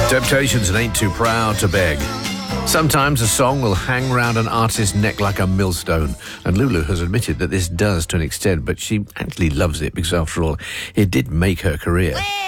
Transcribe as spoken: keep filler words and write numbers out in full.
Temptations and Ain't Too Proud to Beg. Sometimes a song will hang round an artist's neck like a millstone, and Lulu has admitted that this does to an extent, but she actually loves it because, after all, it did make her career.